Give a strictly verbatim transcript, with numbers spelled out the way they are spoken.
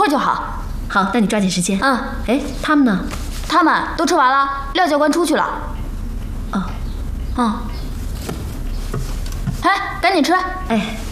就好。 好，那你抓紧时间。 嗯。 哎，他们呢？ 他们都吃完了，廖教官出去了。 哦。 嗯。哎，赶紧吃。 哎。